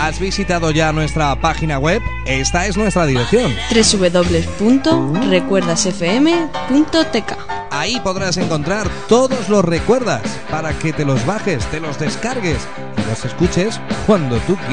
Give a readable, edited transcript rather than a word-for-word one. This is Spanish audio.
¿Has visitado ya nuestra página web? Esta es nuestra dirección: www.recuerdasfm.tk. Ahí podrás encontrar todos los recuerdas para que te los bajes, te los descargues y los escuches cuando tú quieras.